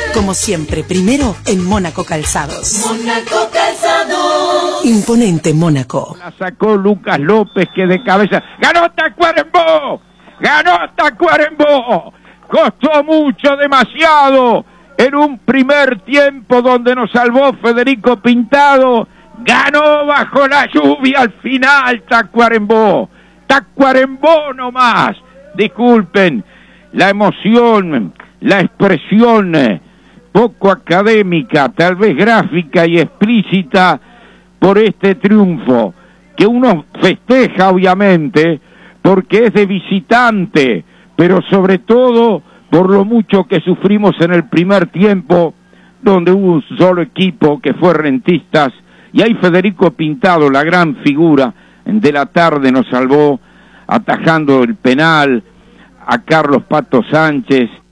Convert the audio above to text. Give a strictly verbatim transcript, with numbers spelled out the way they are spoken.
Como siempre, primero en Mónaco Calzados. Mónaco Calzados. Imponente Mónaco. La sacó Lucas López, que de cabeza. ¡Ganó Tacuarembó! ¡Ganó Tacuarembó! Costó mucho, demasiado. En un primer tiempo donde nos salvó Federico Pintado. Ganó bajo la lluvia al final Tacuarembó. Tacuarembó nomás. Disculpen la emoción, la expresión poco académica, tal vez gráfica y explícita por este triunfo, que uno festeja obviamente porque es de visitante, pero sobre todo por lo mucho que sufrimos en el primer tiempo, donde hubo un solo equipo que fue Rentistas, y ahí Federico Pintado, la gran figura de la tarde, nos salvó atajando el penal a Carlos Pato Sánchez,